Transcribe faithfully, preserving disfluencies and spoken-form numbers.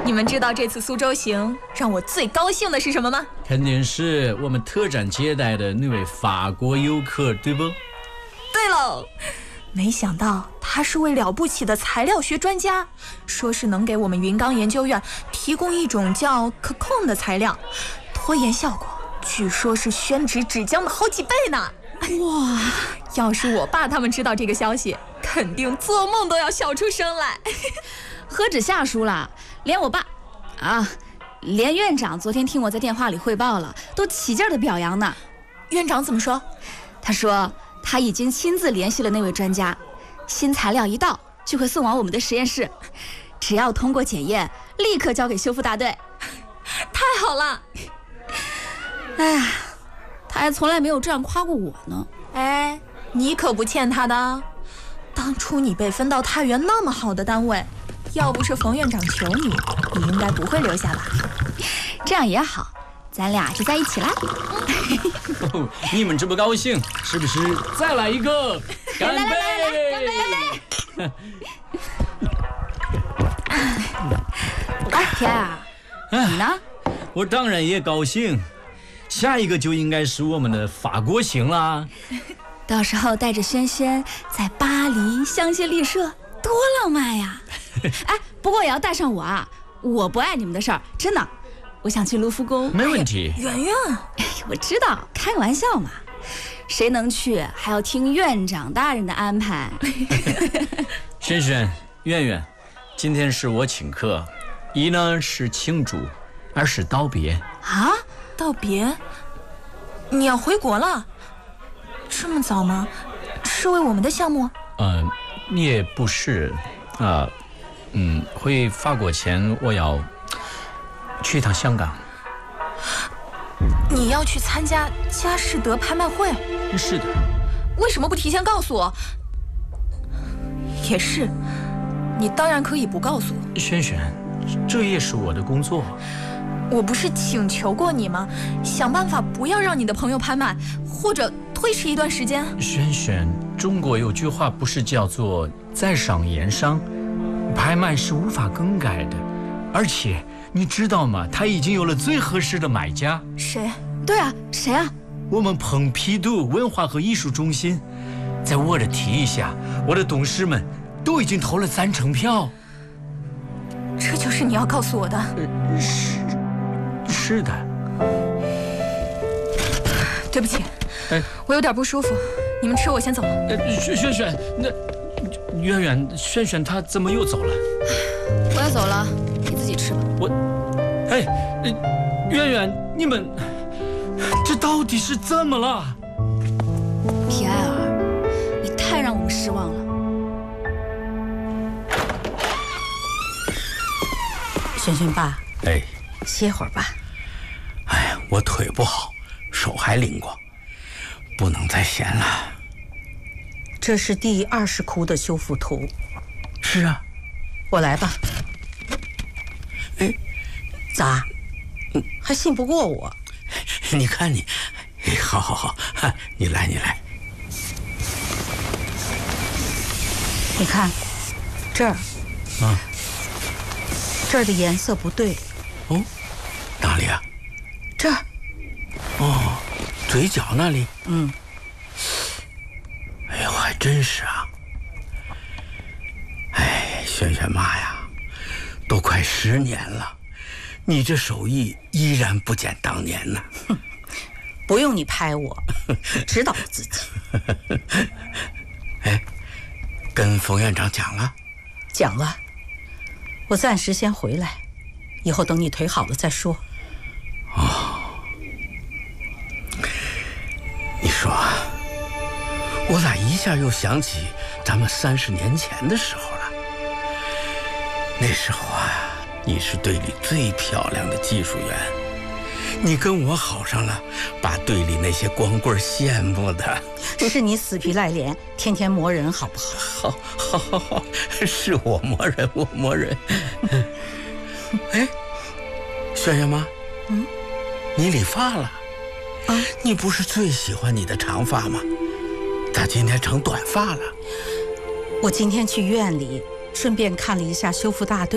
你们知道这次苏州行让我最高兴的是什么吗？ 肯定是我们特展接待的那位法国游客，对不？ 对喽，没想到他是位了不起的材料学专家，说是能给我们云冈研究院提供一种叫可控的材料，拖延效果据说是宣纸纸浆的好几倍呢。哇！要是我爸他们知道这个消息，肯定做梦都要笑出声来。 何止夏叔啦，连我爸啊，连院长昨天听我在电话里汇报了，都起劲儿的表扬呢。 院长怎么说？ 他说他已经亲自联系了那位专家，新材料一到就会送往我们的实验室，只要通过检验，立刻交给修复大队。 太好了！ 哎呀，他还从来没有这样夸过我呢。 哎，你可不欠他的。当初你被分到太原那么好的单位，要不是冯院长求你，你应该不会留下来。 这样也好，咱俩就在一起啦。 哦，你们这么高兴，是不是再来一个？干杯！ 来来来来，干杯！哎，天啊，你呢？ 我当然也高兴。下一个就应该是我们的法国行啦。 到时候带着轩轩在巴黎香榭丽舍，多浪漫呀！哎，不过也要带上我啊！我不碍你们的事儿，真的。我想去卢浮宫。 没问题。 哎、圆圆， 哎，我知道，开个玩笑嘛。谁能去，还要听院长大人的安排。 轩轩、圆圆，今天是我请客，一呢是庆祝，二是道别。 啊？道别？你要回国了？这么早吗？是为我们的项目？ 呃，也不是，啊、呃，嗯，回法国前我要去一趟香港。 你要去参加佳士得拍卖会？ 是的。 为什么不提前告诉我？也是，你当然可以不告诉我。 轩轩，这也是我的工作。 我不是请求过你吗？想办法不要让你的朋友拍卖，或者推迟一段时间。 轩轩，中国有句话不是叫做在商言商，拍卖是无法更改的。而且你知道吗？他已经有了最合适的买家。 谁？ 对啊，谁啊？ 我们蓬皮杜文化和艺术中心。在我的提议下，我的董事们都已经投了赞成票。 这就是你要告诉我的？ 呃，是。是的。 对不起，哎，我有点不舒服，你们吃，我先走了。 呃，轩轩轩，那圆圆，轩轩他怎么又走了？ 我要走了，你自己吃吧。 我，哎，圆圆，你们这到底是怎么了？ 皮埃尔，你太让我们失望了。 轩轩爸， 哎， 歇会儿吧。 哎呀，我腿不好，手还灵光，不能再闲了。 这是第二十窟的修复图。 是啊， 我来吧。 哎， 咋？嗯，还信不过我？ 你看你，哎，好好好，你来你来。 你看，这儿， 啊， 这儿的颜色不对。 哦，哪里啊？ 这儿。 哦，嘴角那里。 嗯。 哎呦，还真是啊。哎，轩轩妈呀，都快十年了，你这手艺依然不减当年呢。 哼，不用你拍我，知道我自己。 哎，跟冯院长讲了？ 讲了。我暂时先回来，以后等你腿好了再说。 哦，你说，我咋一下又想起咱们三十年前的时候了？那时候啊，你是队里最漂亮的技术员，你跟我好上了，把队里那些光棍羡慕的。 是你死皮赖脸，天天磨人，好不好？ 好，好，好，好，是我磨人，我磨人。哎，轩轩妈， 嗯， 你理发了？ 啊， 你不是最喜欢你的长发吗？咋今天成短发了？ 我今天去院里，顺便看了一下修复大队。